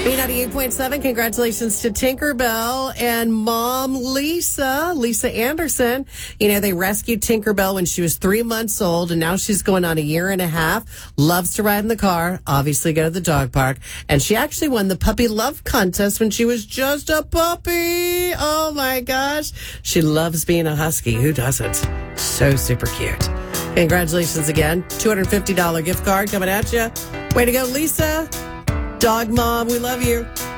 B98.7, congratulations to Tinkerbell and mom Lisa Anderson. They rescued Tinkerbell when she was 3 months old, and now she's going on a year and a half. Loves to ride in the car, obviously go to the dog park. And she actually won the puppy love contest when she was just a puppy. Oh my gosh. She loves being a husky. Who doesn't? So super cute. Congratulations again. $250 gift card coming at you. Way to go, Lisa. Dog mom, we love you.